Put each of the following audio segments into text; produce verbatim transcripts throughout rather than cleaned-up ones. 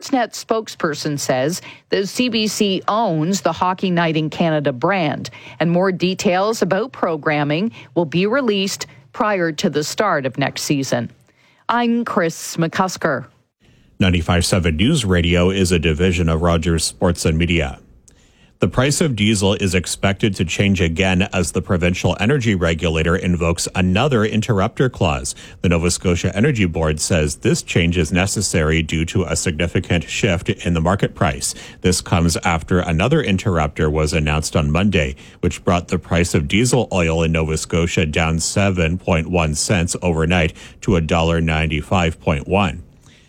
Sportsnet spokesperson says the C B C owns the Hockey Night in Canada brand, and more details about programming will be released prior to the start of next season. I'm Chris McCusker. ninety-five point seven News Radio is a division of Rogers Sports and Media. The price of diesel is expected to change again as the provincial energy regulator invokes another interrupter clause. The Nova Scotia Energy Board says this change is necessary due to a significant shift in the market price. This comes after another interrupter was announced on Monday, which brought the price of diesel oil in Nova Scotia down seven point one cents overnight to one dollar ninety-five point one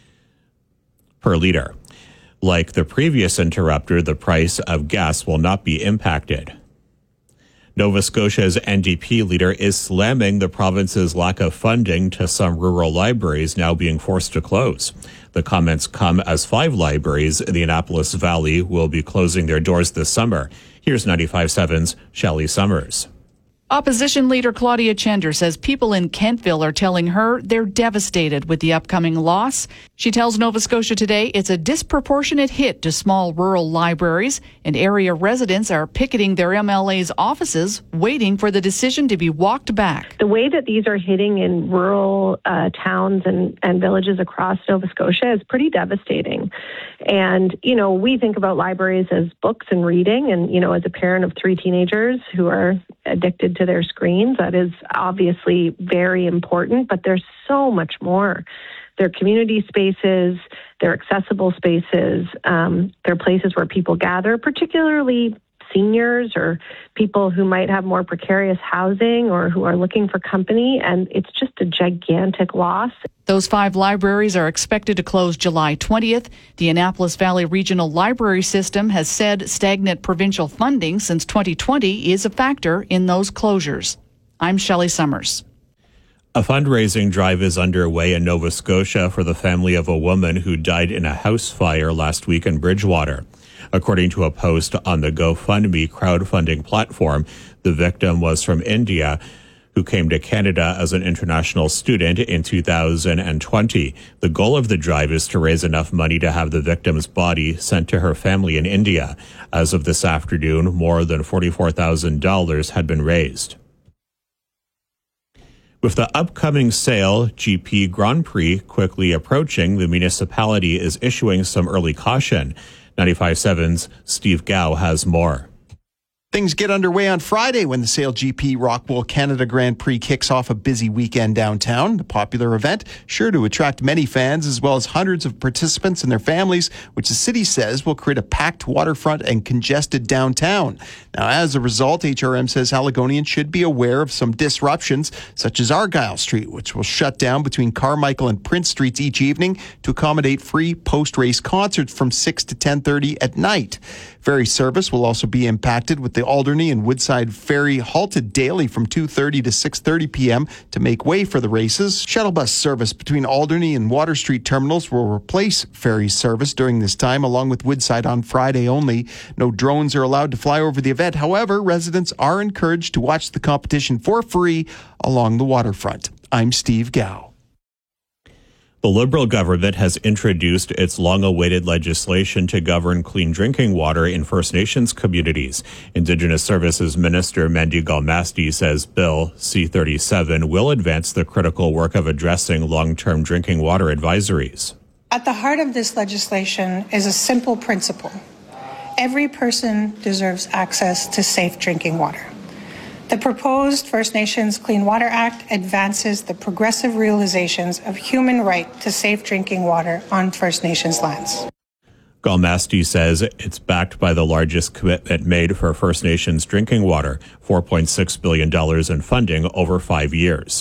per liter. Like the previous interrupter, the price of gas will not be impacted. Nova Scotia's N D P leader is slamming the province's lack of funding to some rural libraries now being forced to close. The comments come as five libraries in the Annapolis Valley will be closing their doors this summer. Here's ninety-five point seven's Shelley Summers. Opposition leader Claudia Chender says people in Kentville are telling her they're devastated with the upcoming loss. She tells Nova Scotia Today it's a disproportionate hit to small rural libraries, and area residents are picketing their M L A's offices, waiting for the decision to be walked back. The way that these are hitting in rural uh, towns and, and villages across Nova Scotia is pretty devastating. And, you know, we think about libraries as books and reading. And, you know, as a parent of three teenagers who are addicted to their screens, that is obviously very important, but there's so much more. They're community spaces, they're accessible spaces, um, they're places where people gather, particularly seniors or people who might have more precarious housing or who are looking for company, and it's just a gigantic loss. Those five libraries are expected to close July twentieth. The Annapolis Valley Regional Library System has said stagnant provincial funding since twenty twenty is a factor in those closures. I'm Shelley Summers. A fundraising drive is underway in Nova Scotia for the family of a woman who died in a house fire last week in Bridgewater. According to a post on the GoFundMe crowdfunding platform, the victim was from India, who came to Canada as an international student in two thousand twenty. The goal of the drive is to raise enough money to have the victim's body sent to her family in India. As of this afternoon, more than forty-four thousand dollars had been raised. With the upcoming Sale G P Grand Prix quickly approaching, the municipality is issuing some early caution. ninety-five point seven's Steve Gao has more. Things get underway on Friday when the Sale G P Rock Bowl Canada Grand Prix kicks off a busy weekend downtown. The popular event sure to attract many fans as well as hundreds of participants and their families, which the city says will create a packed waterfront and congested downtown. Now, as a result, H R M says Haligonians should be aware of some disruptions, such as Argyle Street, which will shut down between Carmichael and Prince Streets each evening to accommodate free post-race concerts from six to ten thirty at night. Ferry service will also be impacted with the Alderney and Woodside Ferry halted daily from two thirty to six thirty p.m. to make way for the races. Shuttle bus service between Alderney and Water Street terminals will replace ferry service during this time, along with Woodside on Friday only. No drones are allowed to fly over the event. However, residents are encouraged to watch the competition for free along the waterfront. I'm Steve Gao. The Liberal government has introduced its long-awaited legislation to govern clean drinking water in First Nations communities. Indigenous Services Minister Mandy Galmasti says Bill C thirty-seven will advance the critical work of addressing long-term drinking water advisories. At the heart of this legislation is a simple principle. Every person deserves access to safe drinking water. The proposed First Nations Clean Water Act advances the progressive realizations of human right to safe drinking water on First Nations lands. Galmasti says it's backed by the largest commitment made for First Nations drinking water, four point six billion dollars in funding over five years.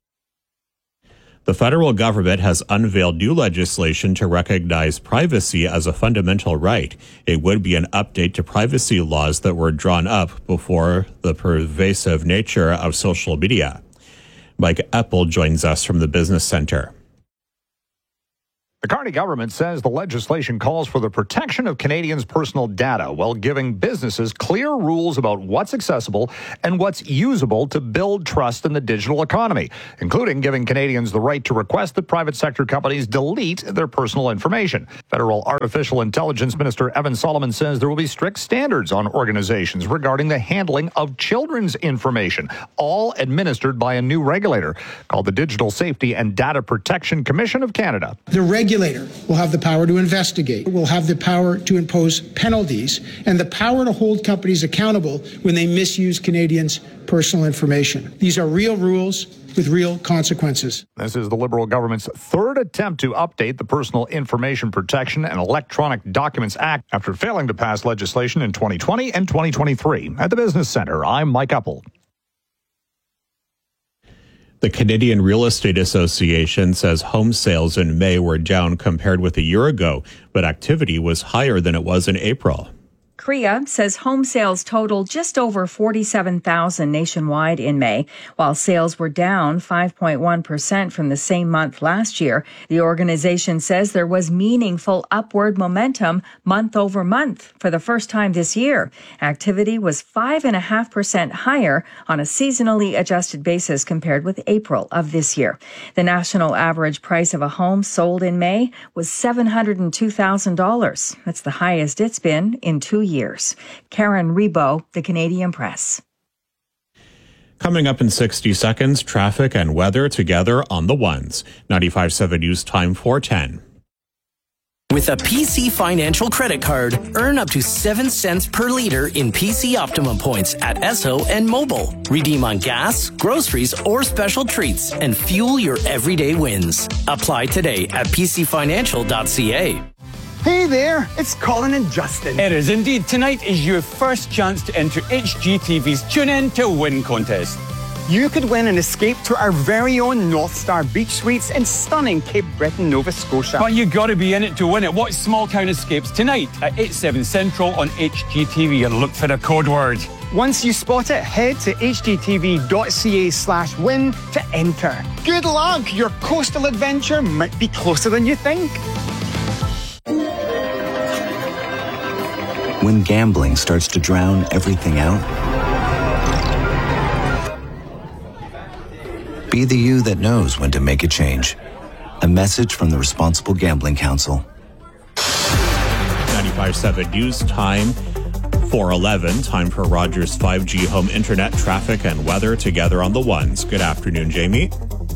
The federal government has unveiled new legislation to recognize privacy as a fundamental right. It would be an update to privacy laws that were drawn up before the pervasive nature of social media. Mike Eppel joins us from the Business Center. The Carney government says the legislation calls for the protection of Canadians' personal data while giving businesses clear rules about what's accessible and what's usable to build trust in the digital economy, including giving Canadians the right to request that private sector companies delete their personal information. Federal Artificial Intelligence Minister Evan Solomon says there will be strict standards on organizations regarding the handling of children's information, all administered by a new regulator called the Digital Safety and Data Protection Commission of Canada. The regulator will have the power to investigate, will have the power to impose penalties, and the power to hold companies accountable when they misuse Canadians' personal information. These are real rules with real consequences. This is the Liberal government's third attempt to update the Personal Information Protection and Electronic Documents Act after failing to pass legislation in twenty twenty and twenty twenty-three. At the Business Centre, I'm Mike Uppel. The Canadian Real Estate Association says home sales in May were down compared with a year ago, but activity was higher than it was in April. C R E A says home sales totaled just over forty-seven thousand nationwide in May, while sales were down five point one percent from the same month last year. The organization says there was meaningful upward momentum month over month for the first time this year. Activity was five point five percent higher on a seasonally adjusted basis compared with April of this year. The national average price of a home sold in May was seven hundred two thousand dollars. That's the highest it's been in two years. years. Karen Rebo, The Canadian Press. Coming up in sixty seconds, traffic and weather together on the ones. ninety-five point seven News Time four ten. With a P C Financial credit card, earn up to seven cents per liter in P C Optimum points at Esso and Mobile. Redeem on gas, groceries, or special treats and fuel your everyday wins. Apply today at p c financial dot c a. Hey there, it's Colin and Justin. It is indeed. Tonight is your first chance to enter H G T V's Tune In to Win contest. You could win an escape to our very own North Star Beach Suites in stunning Cape Breton, Nova Scotia. But you got to be in it to win it. Watch Small Town Escapes tonight at eight, seven Central on H G T V and look for the code word. Once you spot it, head to h g t v dot c a slash win to enter. Good luck! Your coastal adventure might be closer than you think. When gambling starts to drown everything out, be the you that knows when to make a change. A message from the Responsible Gambling Council. ninety-five point seven News Time four eleven. Time for Rogers five G home internet, traffic, and weather together on the ones. Good afternoon, Jamie.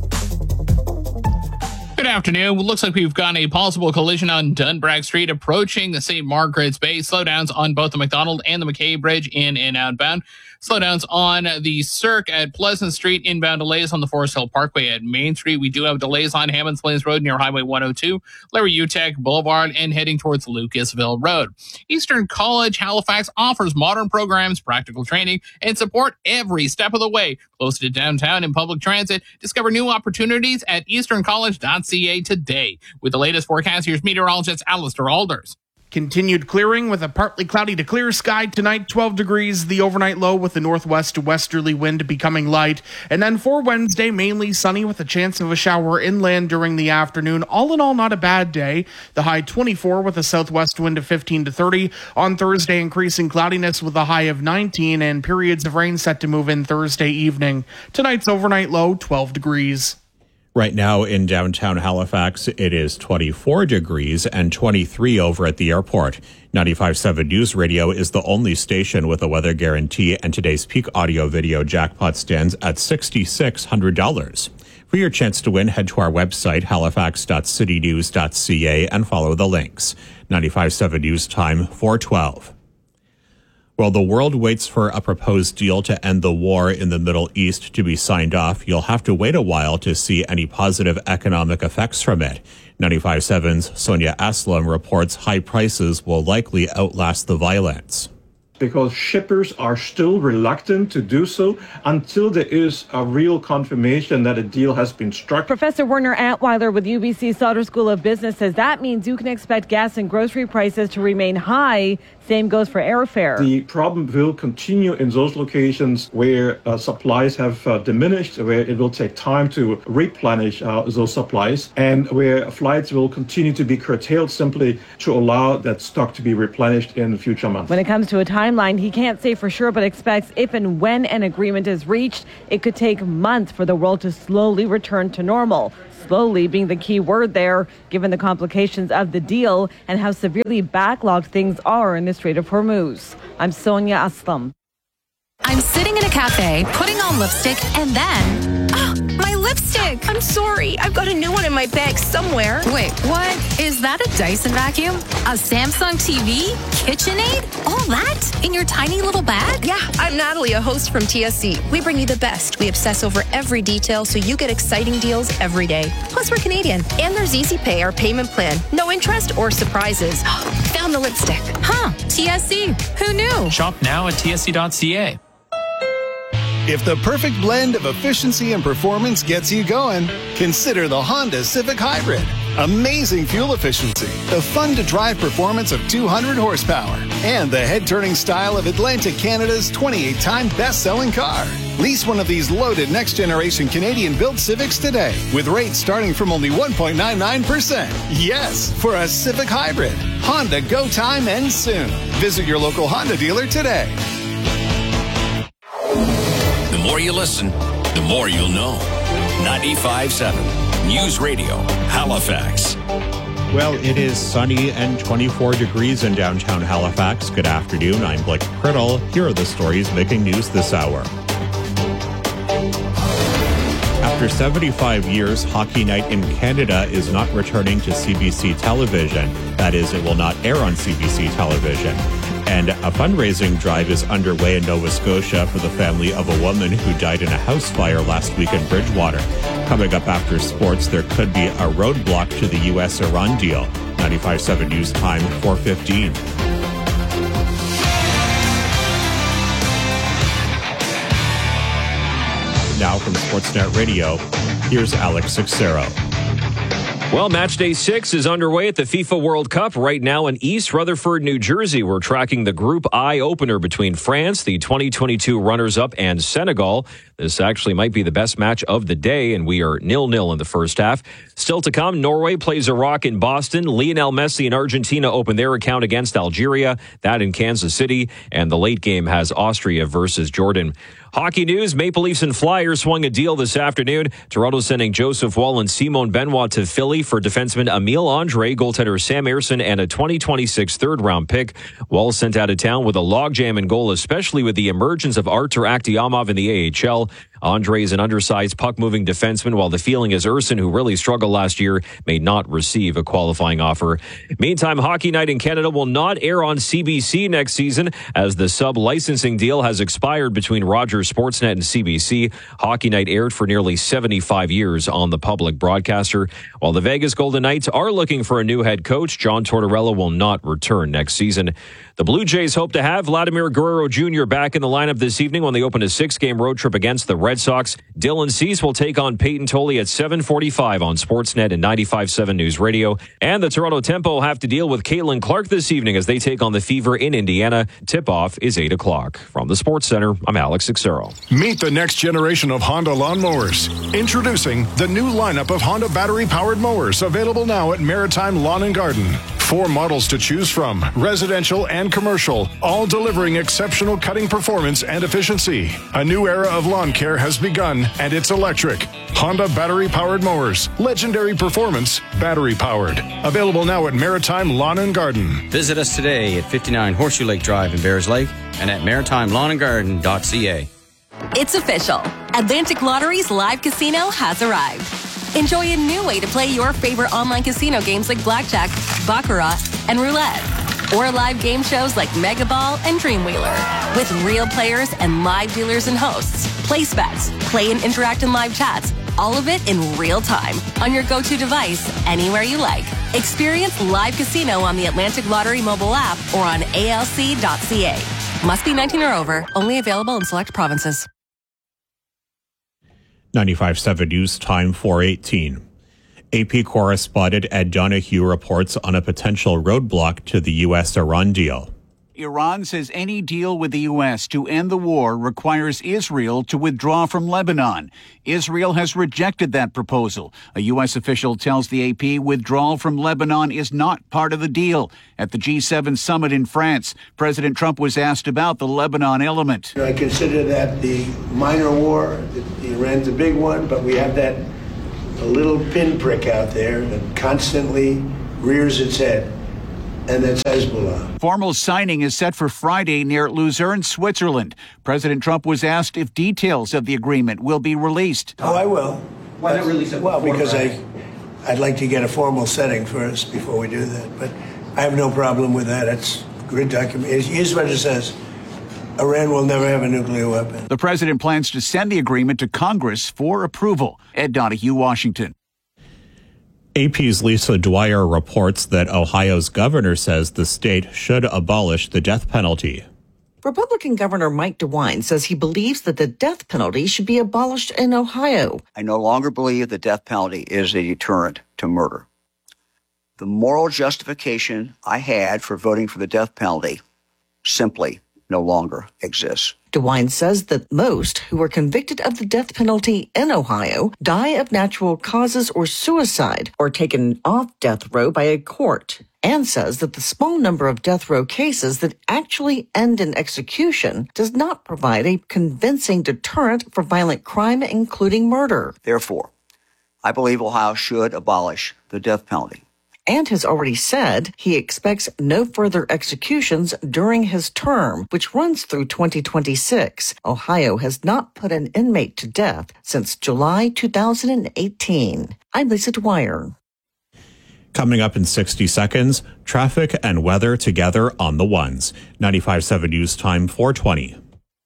Good afternoon. Looks like we've got a possible collision on Dunbrag Street approaching the Saint Margaret's Bay. Slowdowns on both the McDonald and the McKay Bridge in and outbound. Slowdowns on the Cirque at Pleasant Street. Inbound delays on the Forest Hill Parkway at Main Street. We do have delays on Hammonds Plains Road near Highway one oh two, Larry Utek Boulevard, and heading towards Lucasville Road. Eastern College Halifax offers modern programs, practical training, and support every step of the way. Close to downtown in public transit. Discover new opportunities at eastern college dot c a today. With the latest forecast, here's meteorologist Alistair Alders. Continued clearing with a partly cloudy to clear sky tonight, twelve degrees, the overnight low with the northwest to westerly wind becoming light. And then for Wednesday, mainly sunny with a chance of a shower inland during the afternoon. All in all, not a bad day. The high twenty-four with a southwest wind of fifteen to thirty. On Thursday, increasing cloudiness with a high of nineteen and periods of rain set to move in Thursday evening. Tonight's overnight low, twelve degrees. Right now in downtown Halifax, it is twenty-four degrees and twenty-three over at the airport. ninety-five point seven News Radio is the only station with a weather guarantee, and today's peak audio video jackpot stands at six thousand six hundred dollars. For your chance to win, head to our website, halifax dot city news dot c a, and follow the links. ninety-five point seven News Time, four twelve. While the world waits for a proposed deal to end the war in the Middle East to be signed off, you'll have to wait a while to see any positive economic effects from it. ninety-five point seven's Sonia Aslam reports high prices will likely outlast the violence. because shippers are still reluctant to do so until there is a real confirmation that a deal has been struck. Professor Werner Antweiler with U B C Sauder School of Business says that means you can expect gas and grocery prices to remain high. Same goes for airfare. The problem will continue in those locations where uh, supplies have uh, diminished, where it will take time to replenish uh, those supplies, and where flights will continue to be curtailed simply to allow that stock to be replenished in future months. When it comes to a timeline, he can't say for sure, but expects if and when an agreement is reached, it could take months for the world to slowly return to normal. Slowly being the key word there, given the complications of the deal and how severely backlogged things are in the Strait of Hormuz. I'm Sonia Aslam. I'm sitting in a cafe, putting on lipstick, and then... Oh, my lipstick! I'm sorry. I've got a new one in my bag somewhere. Wait, what? Is that a Dyson vacuum? A Samsung T V? KitchenAid? All that? In your tiny little bag? Yeah, I'm Natalie, a host from T S C. We bring you the best. We obsess over every detail so you get exciting deals every day. Plus, we're Canadian. And there's Easy Pay, our payment plan. No interest or surprises. Found the lipstick. Huh, T S C. Who knew? Shop now at T S C dot C A. If the perfect blend of efficiency and performance gets you going, consider the Honda Civic Hybrid. Amazing fuel efficiency, the fun-to-drive performance of two hundred horsepower, and the head-turning style of Atlantic Canada's twenty-eight time best-selling car. Lease one of these loaded next-generation Canadian-built Civics today, with rates starting from only one point nine nine percent. Yes, for a Civic Hybrid. Honda Go Time ends soon. Visit your local Honda dealer today. The more you listen, the more you'll know. ninety-five point seven News Radio, Halifax. Well, it is sunny and twenty-four degrees in downtown Halifax. Good afternoon. I'm Blake Criddle. Here are the stories making news this hour. After seventy-five years, Hockey Night in Canada is not returning to C B C television. That is, it will not air on C B C television. And a fundraising drive is underway in Nova Scotia for the family of a woman who died in a house fire last week in Bridgewater. Coming up after sports, there could be a roadblock to the U S Iran deal. ninety-five point seven News Time, four fifteen. Now from Sportsnet Radio, here's Alex Sixero. Well, match day six is underway at the FIFA World Cup right now in East Rutherford, New Jersey. We're tracking the Group I opener between France, the twenty twenty-two runners-up, and Senegal. This actually might be the best match of the day, and we are nil-nil in the first half. Still to come, Norway plays Iraq in Boston. Lionel Messi and Argentina open their account against Algeria, that in Kansas City, and the late game has Austria versus Jordan. Hockey news, Maple Leafs and Flyers swung a deal this afternoon. Toronto sending Joseph Woll and Simone Benoit to Philly for defenseman Emile Andre, goaltender Sam Ersson, and a twenty twenty-six third-round pick. Woll sent out of town with a logjam in goal, especially with the emergence of Artur Akhtiamov in the A H L. Andre is an undersized puck-moving defenseman, while the feeling is Ersson, who really struggled last year, may not receive a qualifying offer. Meantime, Hockey Night in Canada will not air on C B C next season, as the sub-licensing deal has expired between Rogers Sportsnet and C B C. Hockey Night aired for nearly seventy-five years on the public broadcaster. While the Vegas Golden Knights are looking for a new head coach, John Tortorella will not return next season. The Blue Jays hope to have Vladimir Guerrero Junior back in the lineup this evening when they open a six-game road trip against the Red Sox. Dylan Cease will take on Peyton Tolley at seven forty-five on Sportsnet and ninety-five point seven News Radio. And the Toronto Tempo will have to deal with Caitlin Clark this evening as they take on the Fever in Indiana. Tip-off is eight o'clock. From the Sports Center, I'm Alex Sixero. Meet the next generation of Honda lawnmowers. Introducing the new lineup of Honda battery-powered mowers, available now at Maritime Lawn and Garden. Four models to choose from, residential and commercial, all delivering exceptional cutting performance and efficiency. A new era of lawn care has begun, and it's electric. Honda battery-powered mowers. Legendary performance, battery-powered. Available now at Maritime Lawn and Garden. Visit us today at fifty-nine Horseshoe Lake Drive in Bears Lake and at maritime lawn and garden dot c a. It's official. Atlantic Lottery's live casino has arrived. Enjoy a new way to play your favorite online casino games like Blackjack, Baccarat, and Roulette. Or live game shows like Mega Ball and Dreamwheeler. With real players and live dealers and hosts. Place bets, play and interact in live chats. All of it in real time. On your go-to device, anywhere you like. Experience live casino on the Atlantic Lottery mobile app or on A L C dot c a. Must be nineteen or over. Only available in select provinces. ninety-five point seven News Time four eighteen. A P correspondent Ed Donahue reports on a potential roadblock to the U S Iran deal. Iran says any deal with the U S to end the war requires Israel to withdraw from Lebanon. Israel has rejected that proposal. A U S official tells the A P withdrawal from Lebanon is not part of the deal. At the G seven summit in France, President Trump was asked about the Lebanon element. I consider that the minor war. The Iran's a big one, but we have that a little pinprick out there that constantly rears its head. And that's Hezbollah. Formal signing is set for Friday near Luzerne, Switzerland. President Trump was asked if details of the agreement will be released. Oh, I will. Why not release it? Well, because I, I'd like to get a formal setting first before we do that. But I have no problem with that. It's a good document. Here's what it says. Iran will never have a nuclear weapon. The president plans to send the agreement to Congress for approval. Ed Donahue, Washington. A P's Lisa Dwyer reports that Ohio's governor says the state should abolish the death penalty. Republican Governor Mike DeWine says he believes that the death penalty should be abolished in Ohio. I no longer believe the death penalty is a deterrent to murder. The moral justification I had for voting for the death penalty simply no longer exists. DeWine says that most who are convicted of the death penalty in Ohio die of natural causes or suicide or taken off death row by a court, and says that the small number of death row cases that actually end in execution does not provide a convincing deterrent for violent crime, including murder. Therefore, I believe Ohio should abolish the death penalty. And has already said he expects no further executions during his term, which runs through twenty twenty-six. Ohio has not put an inmate to death since July two thousand eighteen. I'm Lisa Dwyer. Coming up in sixty seconds, traffic and weather together on the ones. ninety-five point seven News Time four twenty.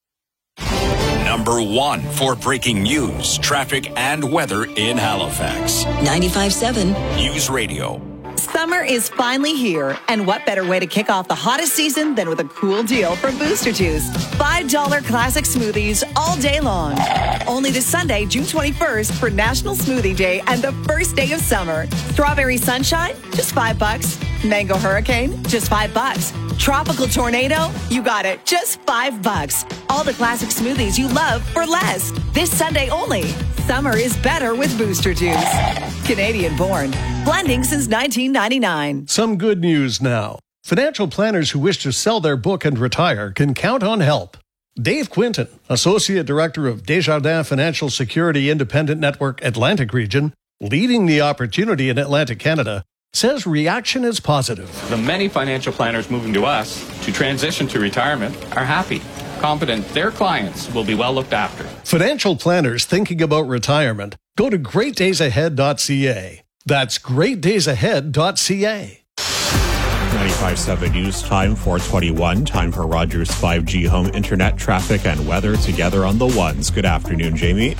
Number one for breaking news, traffic, and weather in Halifax. ninety-five point seven News Radio. Summer is finally here, and what better way to kick off the hottest season than with a cool deal from Booster Juice. five dollar classic smoothies all day long. Only this Sunday, June twenty-first, for National Smoothie Day and the first day of summer. Strawberry Sunshine, just five bucks. Mango Hurricane, just five bucks. Tropical Tornado, you got it, just five bucks. All the classic smoothies you love for less. This Sunday only. Summer is better with Booster Juice. Canadian born. Blending since nineteen ninety-nine. Some good news now. Financial planners who wish to sell their book and retire can count on help. Dave Quinton, Associate Director of Desjardins Financial Security Independent Network Atlantic Region, leading the opportunity in Atlantic Canada, says reaction is positive. The many financial planners moving to us to transition to retirement are happy, confident their clients will be well looked after. Financial planners thinking about retirement, go to great days ahead dot c a. That's great days ahead dot c a. ninety-five point seven News Time four twenty-one. Time for Rogers five G home internet traffic and weather together on the ones. Good afternoon, Jamie.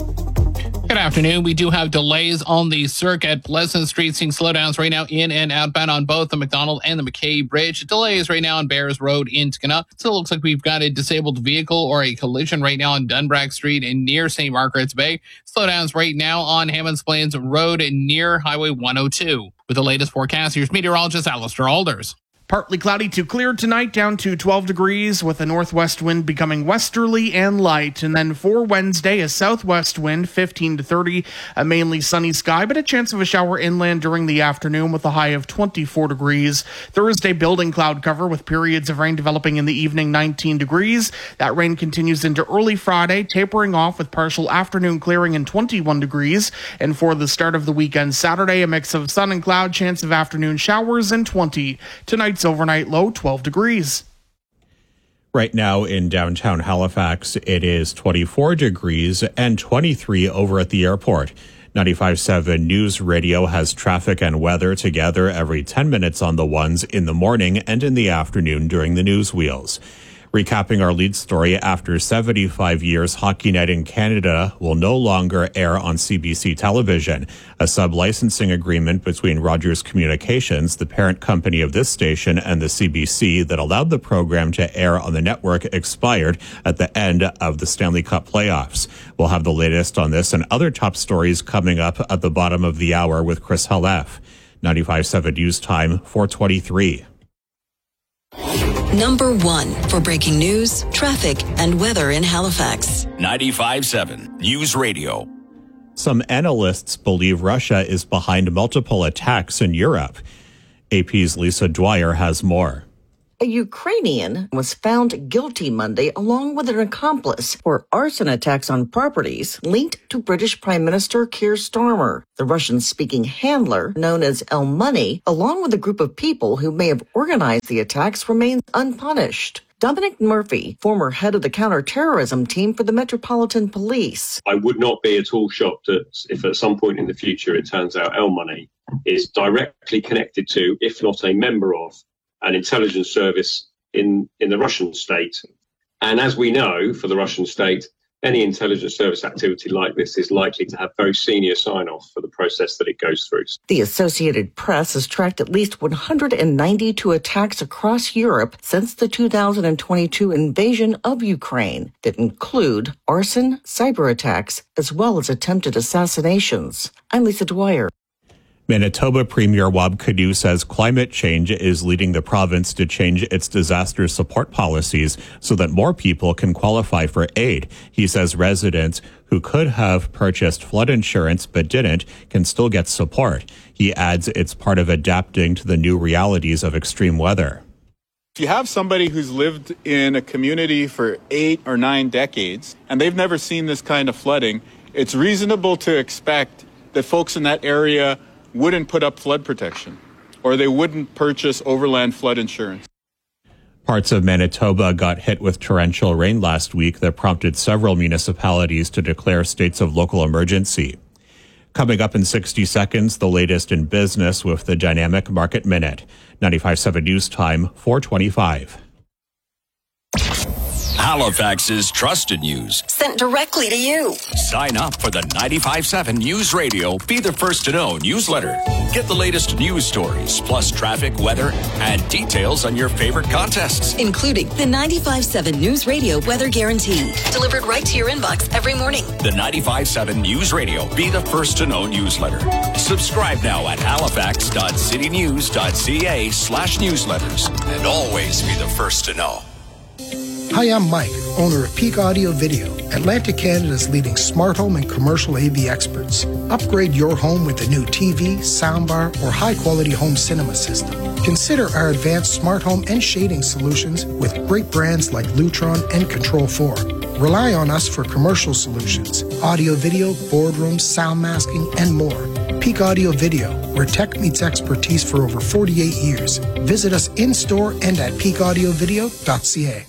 Good afternoon. We do have delays on the circuit. Pleasant Street, seeing slowdowns right now in and outbound on both the McDonald and the McKay Bridge. Delays right now on Bears Road in Tkana. Still looks like we've got a disabled vehicle or a collision right now on Dunbrag Street and near Saint Margaret's Bay. Slowdowns right now on Hammonds Plains Road and near Highway one oh two. With the latest forecast, here's meteorologist Alistair Alders. Partly cloudy to clear tonight, down to twelve degrees, with a northwest wind becoming westerly and light. And then for Wednesday, a southwest wind, fifteen to thirty, a mainly sunny sky, but a chance of a shower inland during the afternoon with a high of twenty-four degrees. Thursday, building cloud cover with periods of rain developing in the evening, nineteen degrees. That rain continues into early Friday, tapering off with partial afternoon clearing and twenty-one degrees. And for the start of the weekend, Saturday, a mix of sun and cloud, chance of afternoon showers and twenty. Tonight's overnight low, twelve degrees. Right now in downtown Halifax, it is twenty-four degrees and twenty-three over at the airport. ninety-five point seven News Radio has traffic and weather together every ten minutes on the ones in the morning and in the afternoon during the news wheels. Recapping our lead story, after seventy-five years, Hockey Night in Canada will no longer air on C B C television. A sub-licensing agreement between Rogers Communications, the parent company of this station, and the C B C that allowed the program to air on the network expired at the end of the Stanley Cup playoffs. We'll have the latest on this and other top stories coming up at the bottom of the hour with Chris Halef. ninety-five point seven News Time, four twenty-three. Number one for breaking news, traffic, and weather in Halifax. ninety-five point seven News Radio. Some analysts believe Russia is behind multiple attacks in Europe. A P's Lisa Dwyer has more. A Ukrainian was found guilty Monday along with an accomplice for arson attacks on properties linked to British Prime Minister Keir Starmer. The Russian-speaking handler, known as El Money, along with a group of people who may have organized the attacks, remains unpunished. Dominic Murphy, former head of the counterterrorism team for the Metropolitan Police. I would not be at all shocked at, if at some point in the future it turns out El Money is directly connected to, if not a member of, an intelligence service in, in the Russian state. And as we know, for the Russian state, any intelligence service activity like this is likely to have very senior sign-off for the process that it goes through. The Associated Press has tracked at least one hundred ninety-two attacks across Europe since the two thousand twenty-two invasion of Ukraine that include arson, cyber attacks, as well as attempted assassinations. I'm Lisa Dwyer. Manitoba Premier Wab Kinew says climate change is leading the province to change its disaster support policies so that more people can qualify for aid. He says residents who could have purchased flood insurance but didn't can still get support. He adds it's part of adapting to the new realities of extreme weather. If you have somebody who's lived in a community for eight or nine decades and they've never seen this kind of flooding, it's reasonable to expect that folks in that area wouldn't put up flood protection, or they wouldn't purchase overland flood insurance. Parts of Manitoba got hit with torrential rain last week that prompted several municipalities to declare states of local emergency. Coming up in sixty seconds, the latest in business with the Dynamic Market Minute. ninety-five point seven News Time, four twenty-five. Halifax's trusted news. Sent directly to you. Sign up for the ninety-five point seven News Radio Be the First to Know newsletter. Get the latest news stories, plus traffic, weather, and details on your favorite contests. Including the ninety-five point seven News Radio Weather Guarantee. Delivered right to your inbox every morning. The ninety-five point seven News Radio Be the First to Know newsletter. Subscribe now at halifax dot city news dot c a slash newsletters. And always be the first to know. Hi, I'm Mike, owner of Peak Audio Video, Atlantic Canada's leading smart home and commercial A V experts. Upgrade your home with a new T V, soundbar, or high-quality home cinema system. Consider our advanced smart home and shading solutions with great brands like Lutron and Control four. Rely on us for commercial solutions, audio video, boardrooms, sound masking, and more. Peak Audio Video, where tech meets expertise for over forty-eight years. Visit us in-store and at peak audio video dot c a.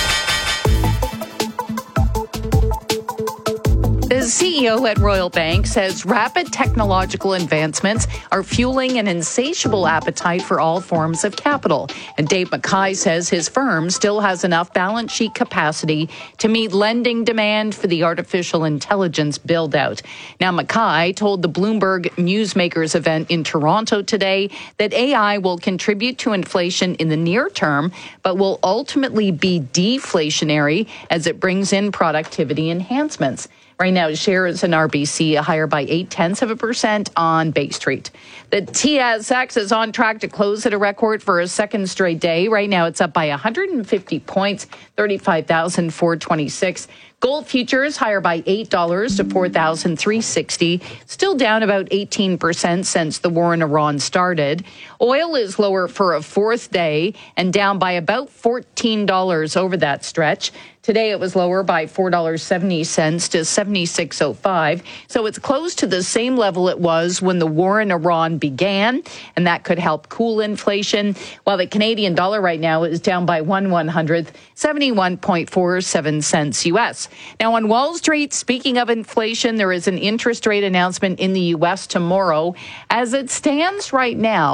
The C E O at Royal Bank says rapid technological advancements are fueling an insatiable appetite for all forms of capital. And Dave McKay says his firm still has enough balance sheet capacity to meet lending demand for the artificial intelligence build-out. Now, McKay told the Bloomberg Newsmakers event in Toronto today that A I will contribute to inflation in the near term, but will ultimately be deflationary as it brings in productivity enhancements. Right now, shares in R B C higher by eight tenths of a percent on Bay Street. The T S X is on track to close at a record for a second straight day. Right now, it's up by one hundred fifty points, thirty-five thousand four hundred twenty-six. Gold futures higher by eight dollars to four thousand three hundred sixty, still down about eighteen percent since the war in Iran started. Oil is lower for a fourth day and down by about fourteen dollars over that stretch. Today it was lower by four dollars and seventy cents to seventy-six oh five. So it's close to the same level it was when the war in Iran began, and that could help cool inflation. While the Canadian dollar right now is down by one one hundredth, seventy-one point four seven cents U S. Now on Wall Street, speaking of inflation, there is an interest rate announcement in the U S tomorrow. As it stands right now,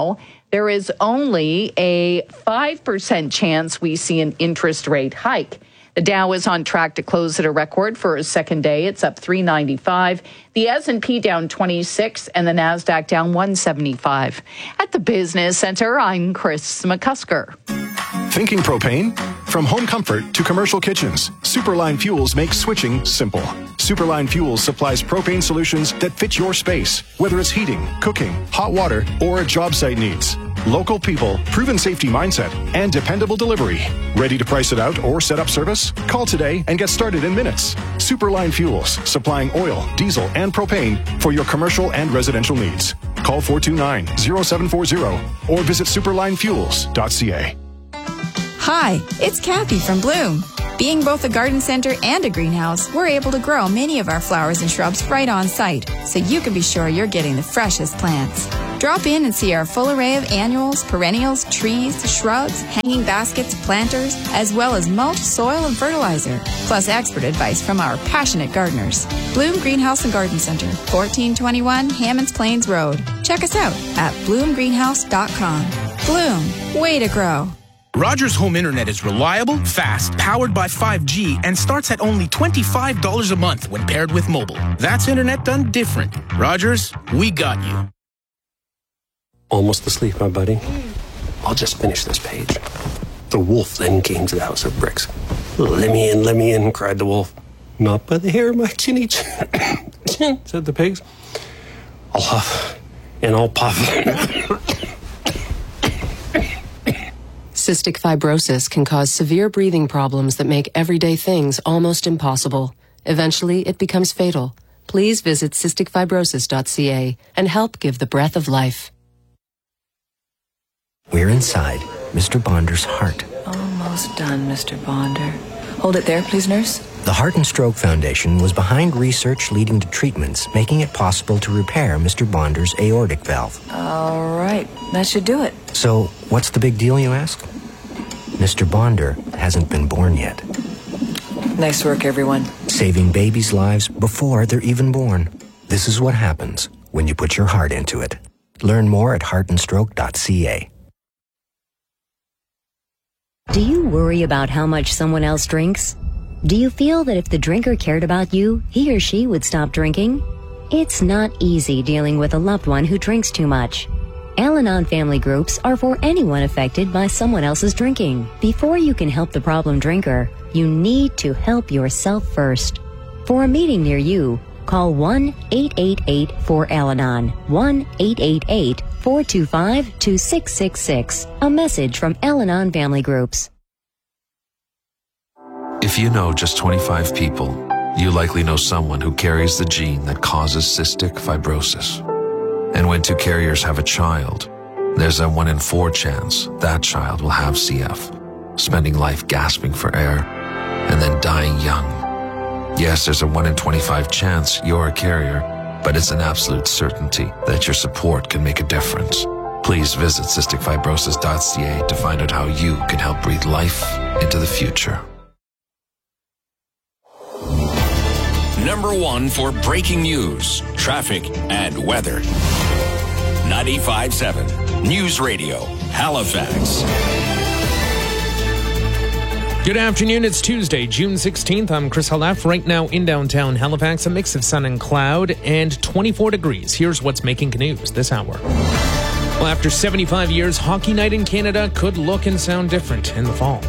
There is only a five percent chance we see an interest rate hike. The Dow is on track to close at a record for a second day. It's up three ninety-five. The S and P down twenty-six and the NASDAQ down one seventy-five. At the Business Center, I'm Chris McCusker. Thinking propane? From home comfort to commercial kitchens, Superline Fuels makes switching simple. Superline Fuels supplies propane solutions that fit your space, whether it's heating, cooking, hot water, or job site needs. Local people, proven safety mindset, and dependable delivery. Ready to price it out or set up service? Call today and get started in minutes. Superline Fuels, supplying oil, diesel, and propane for your commercial and residential needs. Call four two nine, zero seven four zero or visit superline fuels dot c a. Hi, it's Kathy from Bloom. Being both a garden center and a greenhouse, we're able to grow many of our flowers and shrubs right on site, so you can be sure you're getting the freshest plants. Drop in and see our full array of annuals, perennials, trees, shrubs, hanging baskets, planters, as well as mulch, soil, and fertilizer, plus expert advice from our passionate gardeners. Bloom Greenhouse and Garden Center, fourteen twenty-one Hammonds Plains Road. Check us out at bloom greenhouse dot com. Bloom, way to grow. Rogers Home Internet is reliable, fast, powered by five G, and starts at only twenty-five dollars a month when paired with mobile. That's internet done different. Rogers, we got you. Almost asleep, my buddy. I'll just finish this page. The wolf then came to the house of bricks. Let me in, let me in, cried the wolf. Not by the hair of my chinny chin, said the pigs. I'll huff and I'll puff. Cystic fibrosis can cause severe breathing problems that make everyday things almost impossible. Eventually, it becomes fatal. Please visit cystic fibrosis dot c a and help give the breath of life. We're inside Mister Bonder's heart. Almost done, Mister Bonder. Hold it there, please, nurse. The Heart and Stroke Foundation was behind research leading to treatments making it possible to repair Mister Bonder's aortic valve. All right, that should do it. So, what's the big deal, you ask? Mister Bonder hasn't been born yet. Nice work, everyone. Saving babies' lives before they're even born. This is what happens when you put your heart into it. Learn more at heart and stroke dot c a. Do you worry about how much someone else drinks? Do you feel that if the drinker cared about you, he or she would stop drinking? It's not easy dealing with a loved one who drinks too much. Al-Anon family groups are for anyone affected by someone else's drinking. Before you can help the problem drinker, you need to help yourself first. For a meeting near you, call one eight eight eight four Al-Anon, one eight eight eight four two five two six six six. A message from Al-Anon family groups. If you know just twenty-five people, you likely know someone who carries the gene that causes cystic fibrosis. And when two carriers have a child, there's a one in four chance that child will have C F, spending life gasping for air and then dying young. Yes, there's a one in twenty-five chance you're a carrier, but it's an absolute certainty that your support can make a difference. Please visit cystic fibrosis dot c a to find out how you can help breathe life into the future. Number one for breaking news, traffic, and weather. ninety-five seven News Radio, Halifax. Good afternoon. It's Tuesday, June sixteenth. I'm Chris Halef. Right now in downtown Halifax, a mix of sun and cloud and twenty-four degrees. Here's what's making news this hour. Well, after seventy-five years, Hockey Night in Canada could look and sound different in the fall.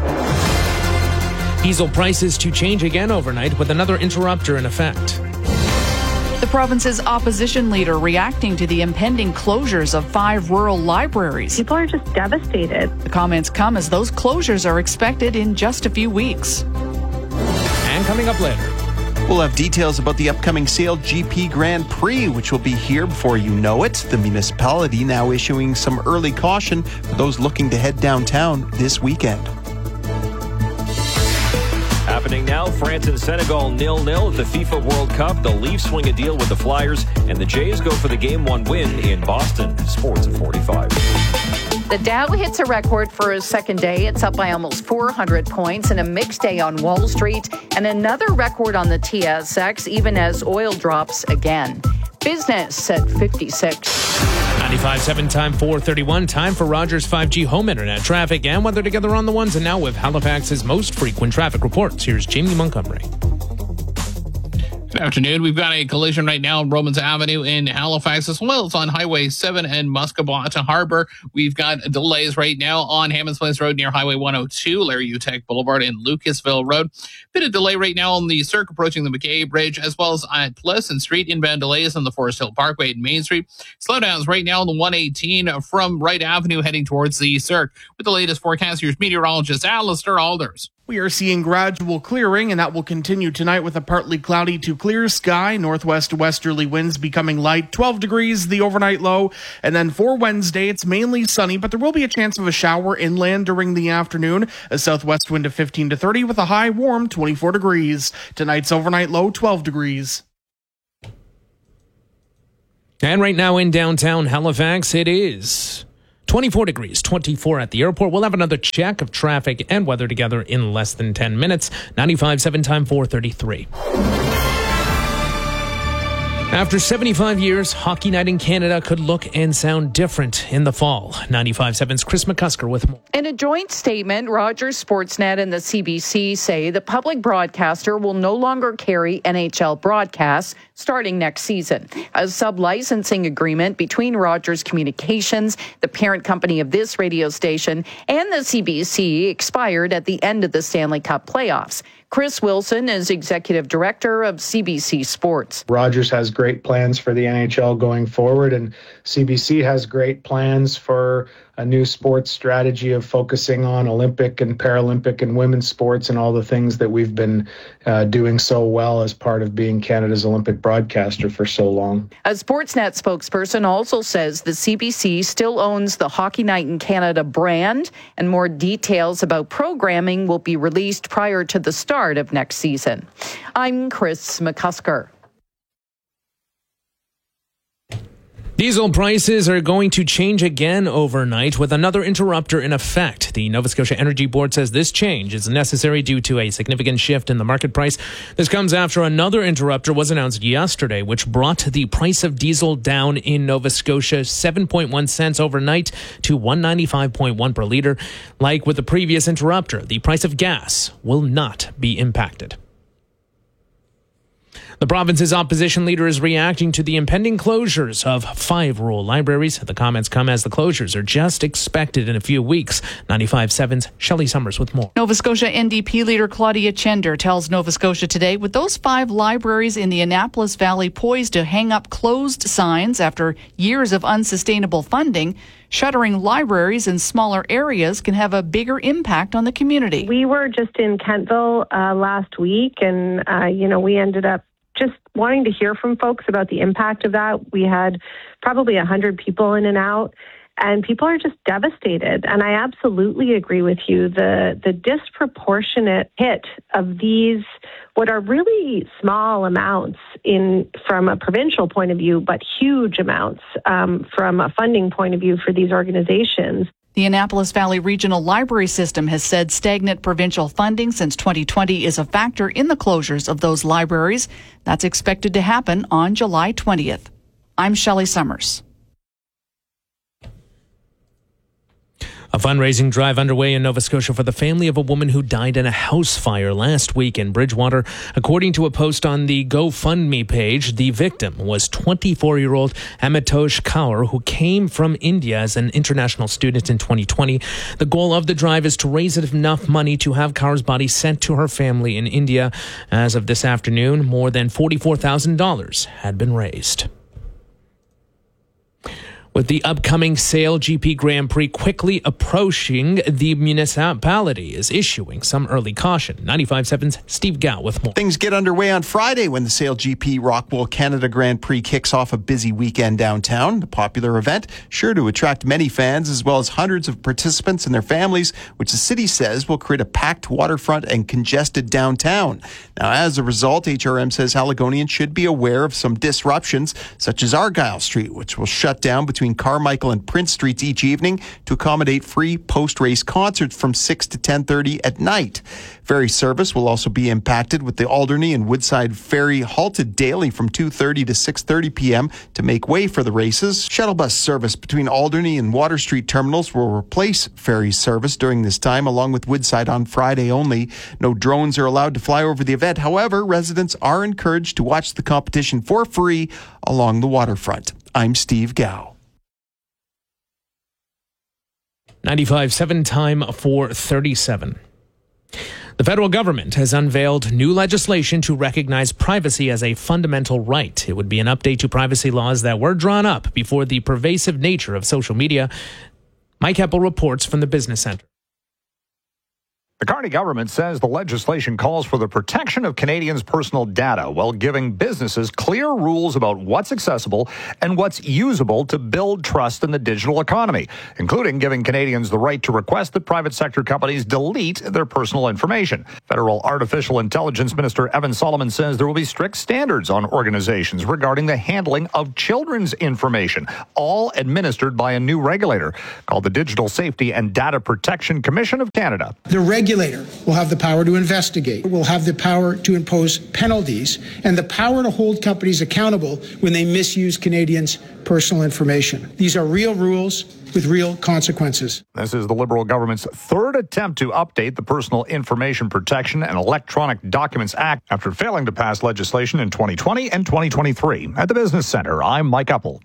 Diesel prices to change again overnight with another interrupter in effect. The province's opposition leader reacting to the impending closures of five rural libraries. People are just devastated. The comments come as those closures are expected in just a few weeks. And coming up later, we'll have details about the upcoming Sail G P Grand Prix, which will be here before you know it. The municipality now issuing some early caution for those looking to head downtown this weekend. Happening now, France and Senegal nil nil at the FIFA World Cup. The Leafs swing a deal with the Flyers, and the Jays go for the game one win in Boston. Sports at forty-five. The Dow hits a record for a second day. It's up by almost four hundred points in a mixed day on Wall Street, and another record on the T S X, even as oil drops again. Business at fifty-six. ninety-five point seven time four thirty-one. Time for Rogers five G home internet traffic and weather together on the ones. And now with Halifax's most frequent traffic reports, here's Jamie Montgomery. Good afternoon. We've got a collision right now on Romans Avenue in Halifax, as well as on Highway seven and Muscatine to Harbor. We've got delays right now on Hammonds Place Road near Highway one oh two, Larry Utek Boulevard and Lucasville Road. Bit of delay right now on the Cirque approaching the McKay Bridge, as well as at Pleasant Street. Inbound delays on the Forest Hill Parkway and Main Street. Slowdowns right now on the one eighteen from Wright Avenue heading towards the Cirque. With the latest forecast, here's meteorologist Alistair Alders. We are seeing gradual clearing, and that will continue tonight with a partly cloudy to clear sky. Northwest westerly winds becoming light. twelve degrees, the overnight low. And then for Wednesday, it's mainly sunny, but there will be a chance of a shower inland during the afternoon. A southwest wind of fifteen to thirty with a high warm twenty-four degrees. Tonight's overnight low, twelve degrees. And right now in downtown Halifax, it is twenty-four degrees, twenty-four at the airport. We'll have another check of traffic and weather together in less than ten minutes. ninety-five point seven time four thirty-three. After seventy-five years, Hockey Night in Canada could look and sound different in the fall. ninety-five point seven's Chris McCusker with more. In a joint statement, Rogers Sportsnet and the C B C say the public broadcaster will no longer carry N H L broadcasts starting next season. A sub-licensing agreement between Rogers Communications, the parent company of this radio station, and the C B C expired at the end of the Stanley Cup playoffs. Chris Wilson is executive director of C B C Sports. Rogers has great plans for the N H L going forward, and C B C has great plans for a new sports strategy of focusing on Olympic and Paralympic and women's sports and all the things that we've been uh, doing so well as part of being Canada's Olympic broadcaster for so long. A Sportsnet spokesperson also says the C B C still owns the Hockey Night in Canada brand, and more details about programming will be released prior to the start of next season. I'm Chris McCusker. Diesel prices are going to change again overnight with another interrupter in effect. The Nova Scotia Energy Board says this change is necessary due to a significant shift in the market price. This comes after another interrupter was announced yesterday, which brought the price of diesel down in Nova Scotia seven point one cents overnight to one ninety-five point one per litre. Like with the previous interrupter, the price of gas will not be impacted. The province's opposition leader is reacting to the impending closures of five rural libraries. The comments come as the closures are just expected in a few weeks. ninety-five point seven's Shelley Summers with more. Nova Scotia N D P leader Claudia Chender tells Nova Scotia Today, with those five libraries in the Annapolis Valley poised to hang up closed signs after years of unsustainable funding, shuttering libraries in smaller areas can have a bigger impact on the community. We were just in Kentville uh, last week, and, uh, you know, we ended up just wanting to hear from folks about the impact of that. We had probably one hundred people in and out, and people are just devastated. And I absolutely agree with you. The, the disproportionate hit of these, what are really small amounts in from a provincial point of view, but huge amounts um, from a funding point of view for these organizations. The Annapolis Valley Regional Library System has said stagnant provincial funding since twenty twenty is a factor in the closures of those libraries. That's expected to happen on July twentieth. I'm Shelley Summers. A fundraising drive underway in Nova Scotia for the family of a woman who died in a house fire last week in Bridgewater. According to a post on the GoFundMe page, the victim was twenty-four-year-old Amitosh Kaur, who came from India as an international student in twenty twenty. The goal of the drive is to raise enough money to have Kaur's body sent to her family in India. As of this afternoon, more than forty-four thousand dollars had been raised. With the upcoming Sail G P Grand Prix quickly approaching, the municipality is issuing some early caution. ninety-five point seven's Steve Gow with more. Things get underway on Friday when the Sail G P Rockwool Canada Grand Prix kicks off a busy weekend downtown. The popular event sure to attract many fans as well as hundreds of participants and their families, which the city says will create a packed waterfront and congested downtown. Now, as a result, H R M says Haligonians should be aware of some disruptions, such as Argyle Street, which will shut down between between Carmichael and Prince Streets each evening to accommodate free post-race concerts from six to ten thirty at night. Ferry service will also be impacted, with the Alderney and Woodside Ferry halted daily from two thirty to six thirty p.m. to make way for the races. Shuttle bus service between Alderney and Water Street terminals will replace ferry service during this time, along with Woodside on Friday only. No drones are allowed to fly over the event. However, residents are encouraged to watch the competition for free along the waterfront. I'm Steve Gow. ninety-five point seven, time for thirty-seven. The federal government has unveiled new legislation to recognize privacy as a fundamental right. It would be an update to privacy laws that were drawn up before the pervasive nature of social media. Mike Heppel reports from the Business Center. The Carney government says the legislation calls for the protection of Canadians' personal data while giving businesses clear rules about what's accessible and what's usable to build trust in the digital economy, including giving Canadians the right to request that private sector companies delete their personal information. Federal Artificial Intelligence Minister Evan Solomon says there will be strict standards on organizations regarding the handling of children's information, all administered by a new regulator called the Digital Safety and Data Protection Commission of Canada. The regulator will have the power to investigate, will have the power to impose penalties, and the power to hold companies accountable when they misuse Canadians' personal information. These are real rules with real consequences. This is the Liberal government's third attempt to update the Personal Information Protection and Electronic Documents Act after failing to pass legislation in twenty twenty and twenty twenty-three. At the Business Center, I'm Mike Uppel.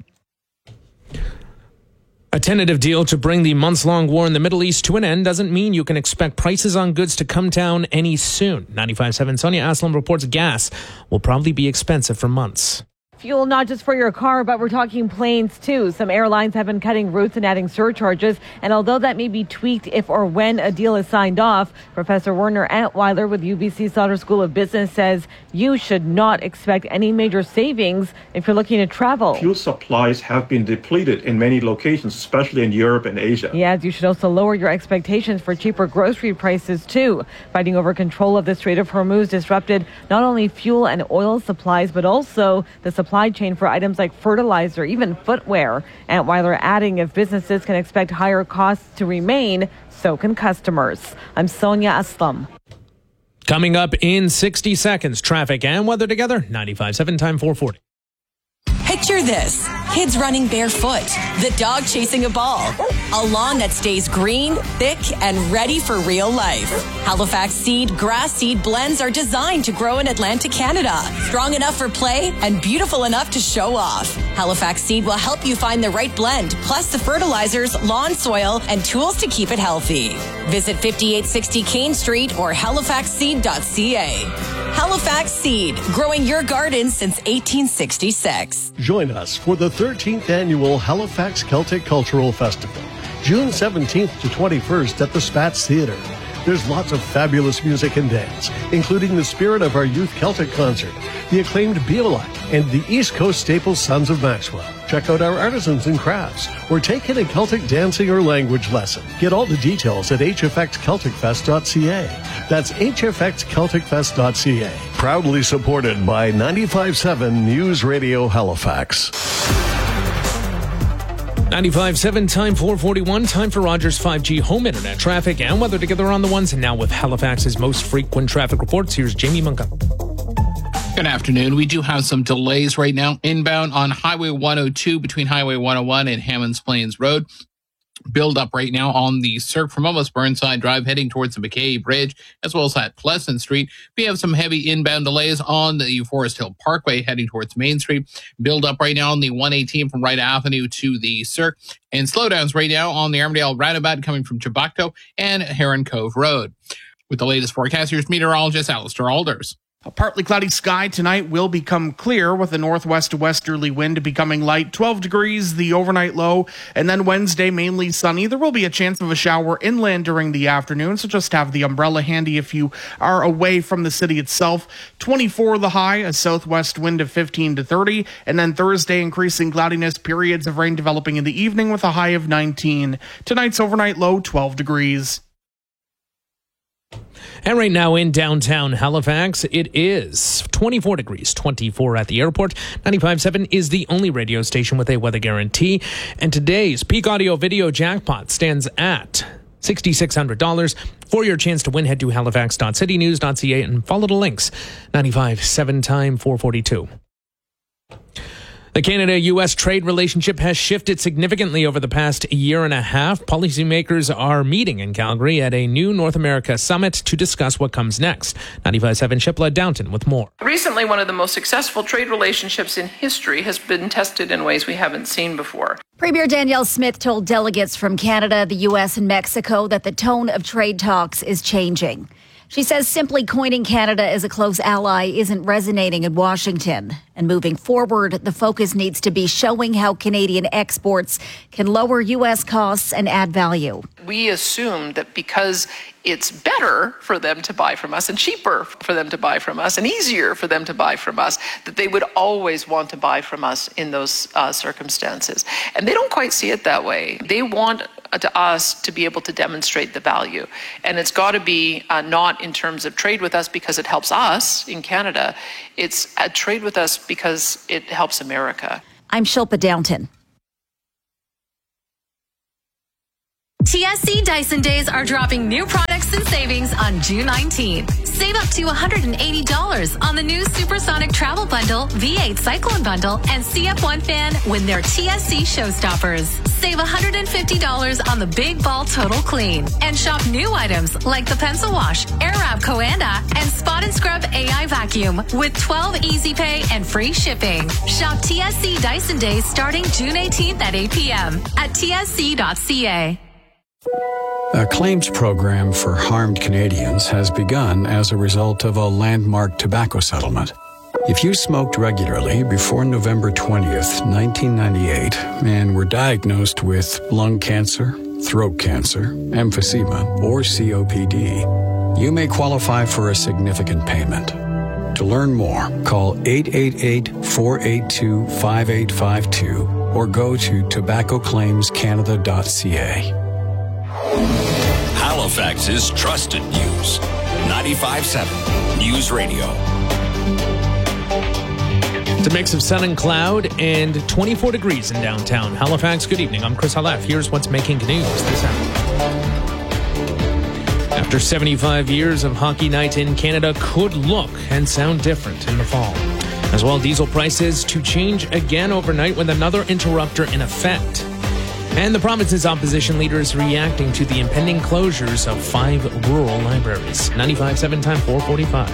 A tentative deal to bring the months-long war in the Middle East to an end doesn't mean you can expect prices on goods to come down any soon. ninety-five point seven Sonia Aslam reports gas will probably be expensive for months. Fuel not just for your car, but we're talking planes too. Some airlines have been cutting routes and adding surcharges. And although that may be tweaked if or when a deal is signed off, Professor Werner Antweiler with U B C Sauder School of Business says you should not expect any major savings if you're looking to travel. Fuel supplies have been depleted in many locations, especially in Europe and Asia. He adds you should also lower your expectations for cheaper grocery prices too. Fighting over control of the Strait of Hormuz disrupted not only fuel and oil supplies, but also the supply chain for items like fertilizer, even footwear. Antweiler adding if businesses can expect higher costs to remain, so can customers. I'm Sonia Aslam. Coming up in sixty seconds, traffic and weather together. ninety-five point seven, time four forty. Picture this. Kids running barefoot, the dog chasing a ball, a lawn that stays green, thick, and ready for real life. Halifax Seed Grass Seed blends are designed to grow in Atlantic Canada. Strong enough for play and beautiful enough to show off. Halifax Seed will help you find the right blend, plus the fertilizers, lawn soil, and tools to keep it healthy. Visit fifty-eight sixty Kane Street or halifax seed dot c a. Halifax Seed, growing your garden since eighteen sixty-six. Join us for the thirteenth Annual Halifax Celtic Cultural Festival, June seventeenth to twenty-first at the Spatz Theatre. There's lots of fabulous music and dance, including the Spirit of Our Youth Celtic Concert, the acclaimed Beolach, and the East Coast Staples Sons of Maxwell. Check out our artisans and crafts, or take in a Celtic dancing or language lesson. Get all the details at h f x celtic fest dot c a. That's h f x celtic fest dot c a. Proudly supported by ninety-five point seven News Radio Halifax. ninety-five point seven, time four forty-one, time for Rogers five G home internet traffic and weather together on the ones. And now with Halifax's most frequent traffic reports, here's Jamie Munka. Good afternoon. We do have some delays right now inbound on Highway one oh two between Highway one oh one and Hammonds Plains Road. Build up right now on the circ from almost Burnside Drive heading towards the McKay Bridge, as well as at Pleasant Street. We have some heavy inbound delays on the Forest Hill Parkway heading towards Main Street. Build up right now on the one eighteen from Wright Avenue to the circ, and slowdowns right now on the Armadale Roundabout coming from Chubacto and Heron Cove Road. With the latest forecast, here's meteorologist Alistair Alders. A partly cloudy sky tonight will become clear with a northwest westerly wind becoming light. twelve degrees, the overnight low. And then Wednesday, mainly sunny. There will be a chance of a shower inland during the afternoon, so just have the umbrella handy if you are away from the city itself. twenty-four the high, a southwest wind of fifteen to thirty. And then Thursday, increasing cloudiness, periods of rain developing in the evening with a high of nineteen. Tonight's overnight low, twelve degrees. And right now in downtown Halifax, it is twenty-four degrees, twenty-four at the airport. ninety-five point seven is the only radio station with a weather guarantee. And today's Peak Audio Video Jackpot stands at six thousand six hundred dollars. For your chance to win, head to halifax dot city news dot c a and follow the links. ninety-five point seven time four forty-two. The Canada-U S trade relationship has shifted significantly over the past year and a half. Policymakers are meeting in Calgary at a new North America summit to discuss what comes next. ninety-five point seven Shipla Downton with more. Recently, one of the most successful trade relationships in history has been tested in ways we haven't seen before. Premier Danielle Smith told delegates from Canada, the U S, and Mexico that the tone of trade talks is changing. She says simply coining Canada as a close ally isn't resonating in Washington. And moving forward, the focus needs to be showing how Canadian exports can lower U S costs and add value. We assume that because it's better for them to buy from us and cheaper for them to buy from us and easier for them to buy from us, that they would always want to buy from us in those uh, circumstances. And they don't quite see it that way. They want to us to be able to demonstrate the value. And it's got to be uh, not in terms of trade with us because it helps us in Canada. It's a trade with us because it helps America. I'm Shilpa Downton. T S C Dyson Days are dropping new products and savings on June nineteenth. Save up to one hundred eighty dollars on the new Supersonic Travel Bundle, V eight Cyclone Bundle, and C F one fan when they're T S C Showstoppers. Save one hundred fifty dollars on the Big Ball Total Clean. And shop new items like the Pencil Wash, Airwrap Coanda, and Spot and Scrub A I Vacuum with twelve Easy Pay and free shipping. Shop T S C Dyson Days starting June eighteenth at eight p.m. at T S C dot c a. A claims program for harmed Canadians has begun as a result of a landmark tobacco settlement. If you smoked regularly before November twentieth, nineteen ninety-eight, and were diagnosed with lung cancer, throat cancer, emphysema, or C O P D, you may qualify for a significant payment. To learn more, call eight eight eight, four eight two, five eight five two or go to tobacco claims canada dot c a. Halifax's trusted news. ninety-five point seven News Radio. It's a mix of sun and cloud and twenty-four degrees in downtown Halifax. Good evening. I'm Chris Halef. Here's what's making news this hour. After seventy-five years of Hockey Night in Canada could look and sound different in the fall. As well, diesel prices to change again overnight with another interrupter in effect. And the province's opposition leaders reacting to the impending closures of five rural libraries. ninety-five point seven time four forty-five.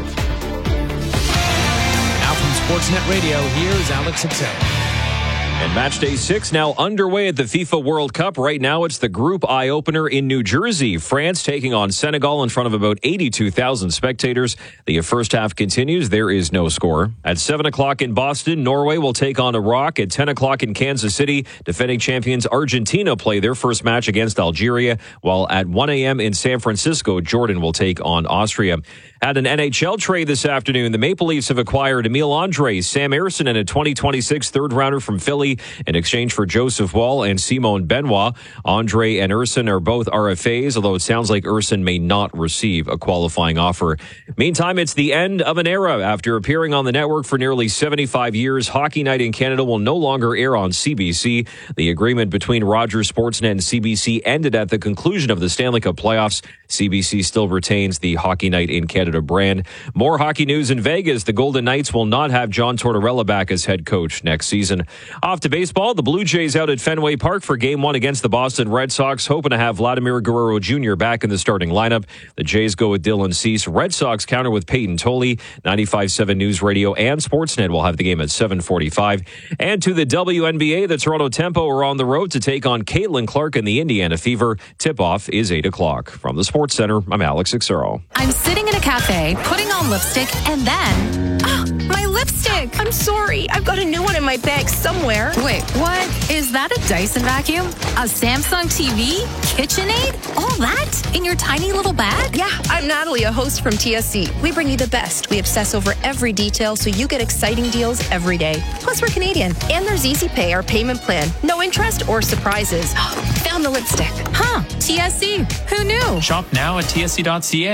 Now from Sportsnet Radio, here's Alex Excel. And match day six now underway at the FIFA World Cup. Right now, it's the Group I opener in New Jersey. France taking on Senegal in front of about eighty-two thousand spectators. The first half continues. There is no score. At seven o'clock in Boston, Norway will take on Iraq. At ten o'clock in Kansas City, defending champions Argentina play their first match against Algeria. While at one a.m. in San Francisco, Jordan will take on Austria. At an N H L trade this afternoon, the Maple Leafs have acquired Emile Andre, Sam Ersson, and a twenty twenty-six third-rounder from Philly in exchange for Joseph Wall and Simone Benoit. Andre and Ersson are both R F As, although it sounds like Ersson may not receive a qualifying offer. Meantime, it's the end of an era. After appearing on the network for nearly seventy-five years, Hockey Night in Canada will no longer air on C B C. The agreement between Rogers, Sportsnet, and C B C ended at the conclusion of the Stanley Cup playoffs. C B C still retains the Hockey Night in Canada brand. More hockey news in Vegas. The Golden Knights will not have John Tortorella back as head coach next season. Off to baseball, the Blue Jays out at Fenway Park for game one against the Boston Red Sox, hoping to have Vladimir Guerrero Junior back in the starting lineup. The Jays go with Dylan Cease. Red Sox counter with Peyton Tolley. ninety-five point seven News Radio and Sportsnet will have the game at seven forty-five. And to the W N B A, the Toronto Tempo are on the road to take on Caitlin Clark and the Indiana Fever. Tip-off is eight o'clock. From the Sports Center, I'm Alex Xero. I'm sitting in a cafe, putting on lipstick, and then... Oh, my lipstick! I'm sorry. I've got a new one in my bag somewhere. Wait, what? Is that a Dyson vacuum? A Samsung T V? KitchenAid? All that? In your tiny little bag? Yeah, I'm Natalie, a host from T S C. We bring you the best. We obsess over every detail so you get exciting deals every day. Plus, we're Canadian. And there's Easy Pay, our payment plan. No interest or surprises. Found the lipstick. Huh. T S C. Who knew? Shop now at T S C dot C A.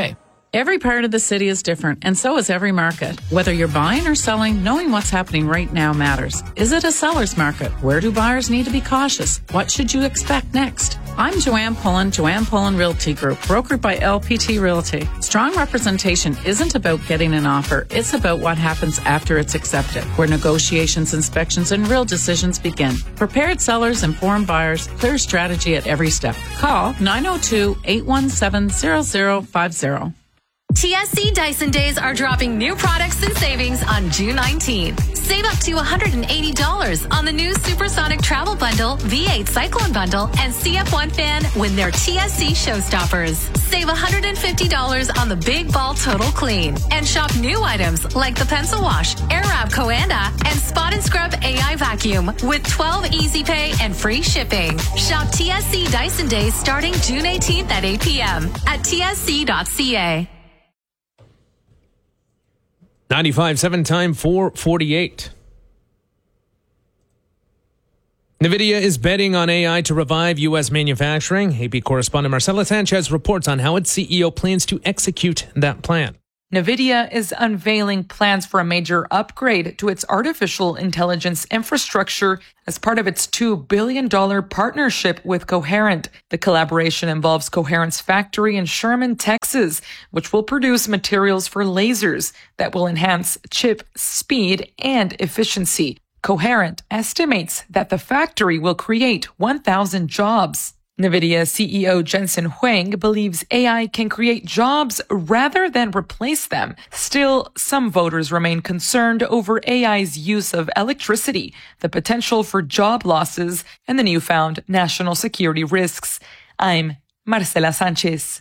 Every part of the city is different, and so is every market. Whether you're buying or selling, knowing what's happening right now matters. Is it a seller's market? Where do buyers need to be cautious? What should you expect next? I'm Joanne Pullen, Joanne Pullen Realty Group, brokered by L P T Realty. Strong representation isn't about getting an offer. It's about what happens after it's accepted, where negotiations, inspections, and real decisions begin. Prepared sellers, informed buyers, clear strategy at every step. Call nine oh two, eight one seven, zero zero five zero. T S C Dyson Days are dropping new products and savings on June nineteenth. Save up to one hundred eighty dollars on the new Supersonic Travel Bundle, V eight Cyclone Bundle, and C F one fan when they're T S C Showstoppers. Save one hundred fifty dollars on the Big Ball Total Clean. And shop new items like the Pencil Wash, Airwrap Coanda, and Spot and Scrub A I Vacuum with twelve Easy Pay and free shipping. Shop T S C Dyson Days starting June eighteenth at eight p.m. at T S C dot C A. ninety-five point seven time four forty-eight. NVIDIA is betting on A I to revive U S manufacturing. A P correspondent Marcela Sanchez reports on how its C E O plans to execute that plan. NVIDIA is unveiling plans for a major upgrade to its artificial intelligence infrastructure as part of its two billion dollars partnership with Coherent. The collaboration involves Coherent's factory in Sherman, Texas, which will produce materials for lasers that will enhance chip speed and efficiency. Coherent estimates that the factory will create one thousand jobs. NVIDIA C E O Jensen Huang believes A I can create jobs rather than replace them. Still, some voters remain concerned over A I's use of electricity, the potential for job losses, and the newfound national security risks. I'm Marcela Sanchez.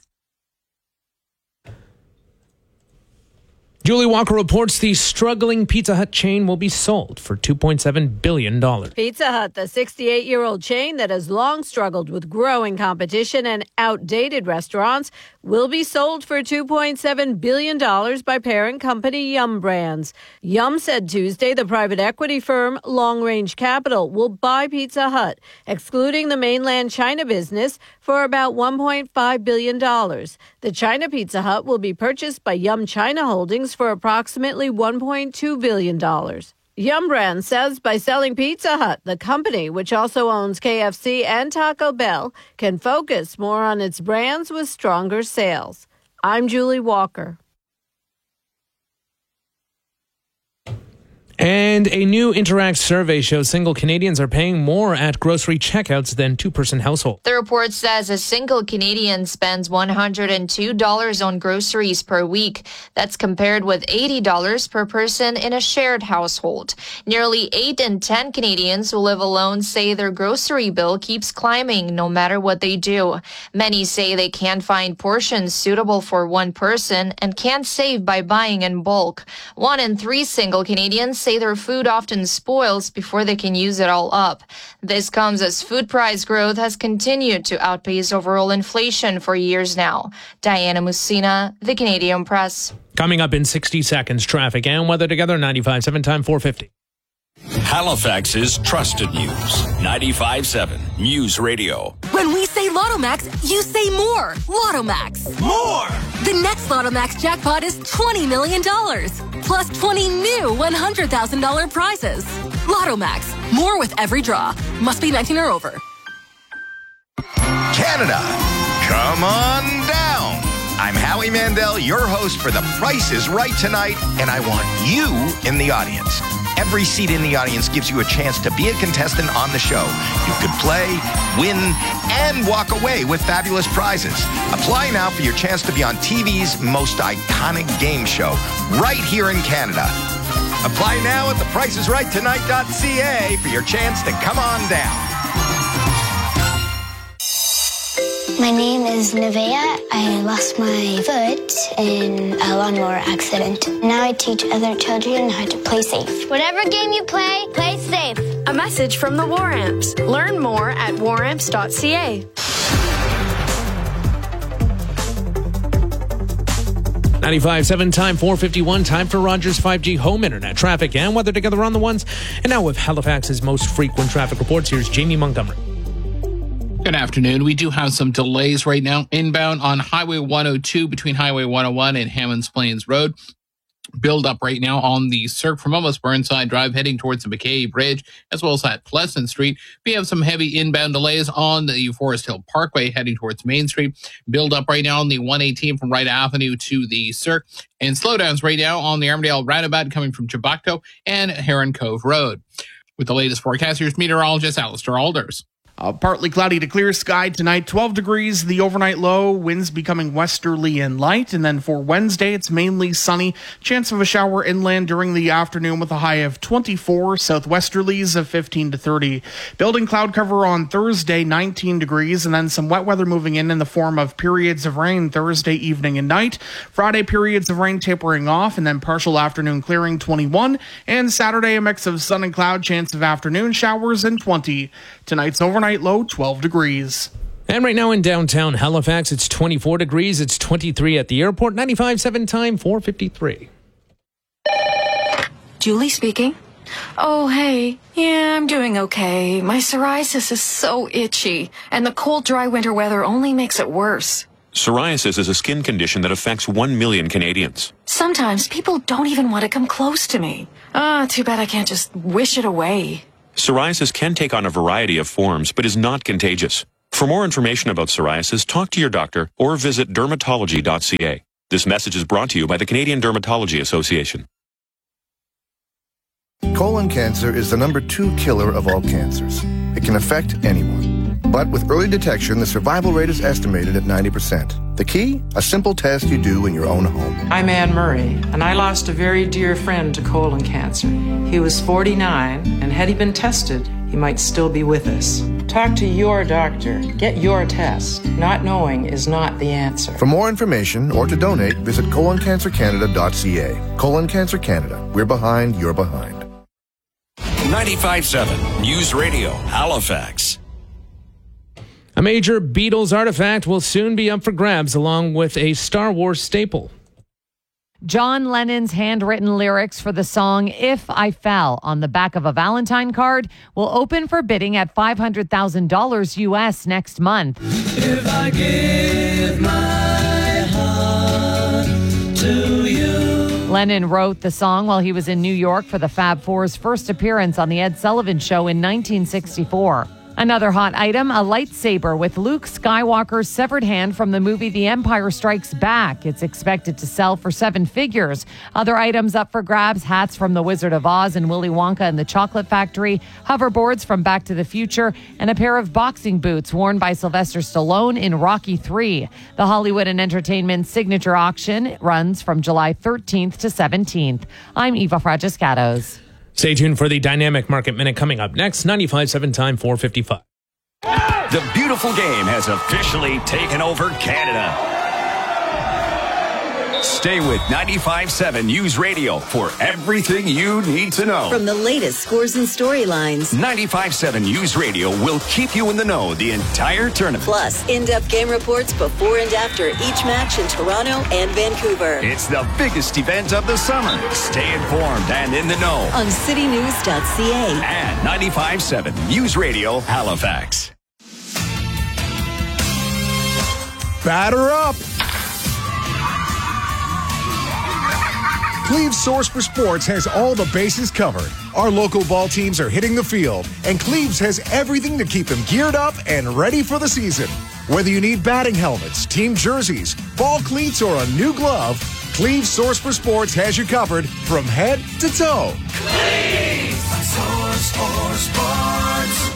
Julie Walker reports the struggling Pizza Hut chain will be sold for two point seven billion dollars. Pizza Hut, the sixty-eight-year-old chain that has long struggled with growing competition and outdated restaurants, will be sold for two point seven billion dollars by parent company Yum Brands. Yum said Tuesday the private equity firm Long Range Capital will buy Pizza Hut, excluding the mainland China business, for about one point five billion dollars. The China Pizza Hut will be purchased by Yum China Holdings for approximately one point two billion dollars. Yum Brands says by selling Pizza Hut, the company, which also owns K F C and Taco Bell, can focus more on its brands with stronger sales. I'm Julie Walker. And a new Interact survey shows single Canadians are paying more at grocery checkouts than two-person households. The report says a single Canadian spends one hundred two dollars on groceries per week. That's compared with eighty dollars per person in a shared household. Nearly eight in ten Canadians who live alone say their grocery bill keeps climbing no matter what they do. Many say they can't find portions suitable for one person and can't save by buying in bulk. One in three single Canadians say their food often spoils before they can use it all up. This comes as food price growth has continued to outpace overall inflation for years now. Diana Musina, The Canadian Press. Coming up in sixty seconds, traffic and weather together, ninety-five point seven time four fifty. Halifax's trusted news, ninety-five point seven News Radio. When we say Lotto Max, you say more. Lotto Max. More! The next Lotto Max jackpot is twenty million dollars, plus twenty new one hundred thousand dollars prizes. Lotto Max. More with every draw. Must be nineteen or over. Canada, come on down. I'm Howie Mandel, your host for The Price is Right tonight, and I want you in the audience. Every seat in the audience gives you a chance to be a contestant on the show. You could play, win, and walk away with fabulous prizes. Apply now for your chance to be on T V's most iconic game show, right here in Canada. Apply now at the price is right tonight dot c a for your chance to come on down. My name is Nevaeh. I lost my foot in a lawnmower accident. Now I teach other children how to play safe. Whatever game you play, play safe. A message from the War Amps. Learn more at war amps dot c a. ninety-five point seven time four fifty-one, time for Rogers five G home internet. Traffic and weather together on the ones. And now with Halifax's most frequent traffic reports, here's Jamie Montgomery. Good afternoon. We do have some delays right now inbound on Highway one oh two between Highway one oh one and Hammonds Plains Road. Build up right now on the circ from almost Burnside Drive heading towards the McKay Bridge, as well as at Pleasant Street. We have some heavy inbound delays on the Forest Hill Parkway heading towards Main Street. Build up right now on the one eighteen from Wright Avenue to the circ, and slowdowns right now on the Armadale Roundabout coming from Chubacto and Heron Cove Road. With the latest forecast, here's meteorologist Alistair Alders. Uh, partly cloudy to clear sky tonight, twelve degrees, the overnight low, winds becoming westerly and light. And then for Wednesday, it's mainly sunny. Chance of a shower inland during the afternoon with a high of twenty-four, southwesterlies of fifteen to thirty. Building cloud cover on Thursday, nineteen degrees, and then some wet weather moving in in the form of periods of rain Thursday evening and night. Friday, periods of rain tapering off, and then partial afternoon clearing, twenty-one. And Saturday, a mix of sun and cloud, chance of afternoon showers, and twenty. Tonight's overnight low, twelve degrees. And right now in downtown Halifax, it's twenty-four degrees. It's twenty-three at the airport. ninety-five point seven time, four fifty-three. Julie speaking. Oh, hey. Yeah, I'm doing okay. My psoriasis is so itchy, and the cold, dry winter weather only makes it worse. Psoriasis is a skin condition that affects one million Canadians. Sometimes people don't even want to come close to me. Ah, too bad I can't just wish it away. Psoriasis can take on a variety of forms, but is not contagious. For more information about psoriasis, talk to your doctor or visit dermatology dot c a. This message is brought to you by the Canadian Dermatology Association. Colon cancer is the number two killer of all cancers. It can affect anyone. But with early detection, the survival rate is estimated at ninety percent. The key? A simple test you do in your own home. I'm Anne Murray, and I lost a very dear friend to colon cancer. He was forty-nine, and had he been tested, he might still be with us. Talk to your doctor. Get your test. Not knowing is not the answer. For more information or to donate, visit colon cancer canada dot c a. Colon Cancer Canada. We're behind, you're behind. ninety-five point seven News Radio, Halifax. A major Beatles artifact will soon be up for grabs, along with a Star Wars staple. John Lennon's handwritten lyrics for the song If I Fell on the back of a Valentine card will open for bidding at five hundred thousand dollars U S next month. If I give my heart to you. Lennon wrote the song while he was in New York for the Fab Four's first appearance on The Ed Sullivan Show in nineteen sixty-four. Another hot item, a lightsaber with Luke Skywalker's severed hand from the movie The Empire Strikes Back. It's expected to sell for seven figures. Other items up for grabs, hats from The Wizard of Oz and Willy Wonka and the Chocolate Factory, hoverboards from Back to the Future, and a pair of boxing boots worn by Sylvester Stallone in Rocky three. The Hollywood and Entertainment signature auction runs from July thirteenth to seventeenth. I'm Eva Fragiscatos. Stay tuned for the Dynamic Market Minute coming up next. ninety-five point seven time, four fifty-five. The beautiful game has officially taken over Canada. Stay with ninety-five point seven News Radio for everything you need to know. From the latest scores and storylines, ninety-five point seven News Radio will keep you in the know the entire tournament. Plus, in-depth game reports before and after each match in Toronto and Vancouver. It's the biggest event of the summer. Stay informed and in the know on city news dot c a and ninety-five point seven News Radio Halifax. Batter up! Cleve's Source for Sports has all the bases covered. Our local ball teams are hitting the field, and Cleve's has everything to keep them geared up and ready for the season. Whether you need batting helmets, team jerseys, ball cleats, or a new glove, Cleve's Source for Sports has you covered from head to toe. Cleve's Source for Sports.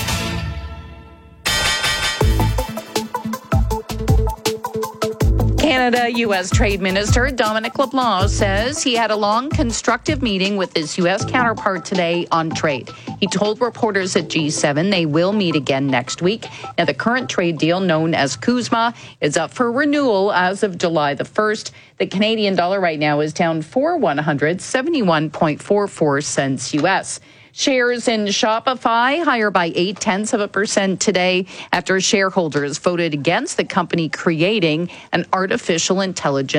Canada U S Trade Minister Dominic LeBlanc says he had a long, constructive meeting with his U S counterpart today on trade. He told reporters at G seven they will meet again next week. Now, the current trade deal, known as CUSMA, is up for renewal as of July the first. The Canadian dollar right now is down for one hundred seventy-one point four four cents U S. Shares in Shopify higher by eight tenths of a percent today after shareholders voted against the company creating an artificial intelligence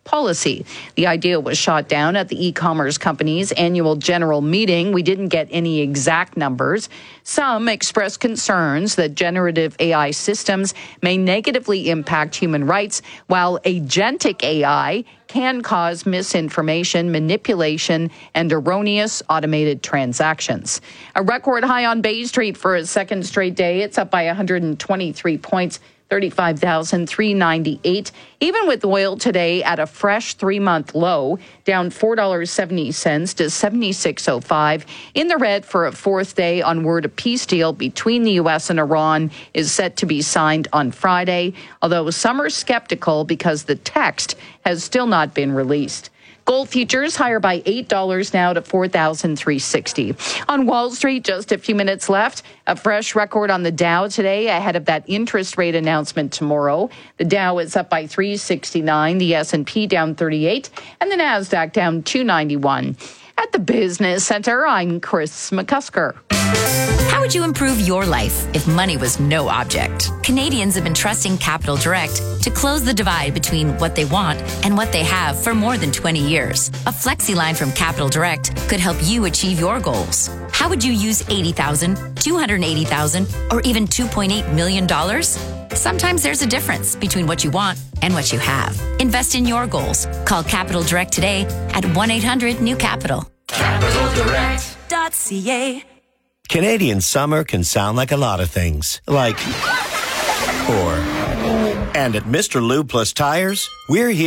policy. The idea was shot down at the e-commerce company's annual general meeting. We didn't get any exact numbers. Some expressed concerns that generative A I systems may negatively impact human rights, while agentic A I can cause misinformation, manipulation, and erroneous automated transactions. A record high on Bay Street for a second straight day. It's up by one hundred twenty-three points. thirty-five thousand three hundred ninety-eight. Even with oil today at a fresh three-month low, down four dollars and seventy cents to seventy-six oh five. In the red for a fourth day on word a peace deal between the U S and Iran is set to be signed on Friday, although some are skeptical because the text has still not been released. Gold futures higher by eight dollars now to four thousand three hundred sixty. On Wall Street, just a few minutes left. A fresh record on the Dow today ahead of that interest rate announcement tomorrow. The Dow is up by three sixty-nine, the S and P down thirty-eight, and the Nasdaq down two ninety-one. At the Business Center, I'm Chris McCusker. How would you improve your life if money was no object? Canadians have been trusting Capital Direct to close the divide between what they want and what they have for more than twenty years. A flexi line from Capital Direct could help you achieve your goals. How would you use eighty thousand dollars, two hundred eighty thousand dollars, or even two point eight million dollars? Sometimes there's a difference between what you want and what you have. Invest in your goals. Call Capital Direct today at one eight hundred new capital. capital direct dot c a. Canadian summer can sound like a lot of things, like or. And at Mister Lube Plus Tires, we're here.